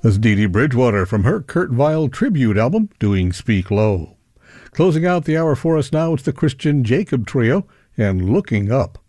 That's Dee Dee Bridgewater from her Kurt Weill tribute album, Doing Speak Low. Closing out the hour for us now, it's the Christian Jacob Trio and Looking Up.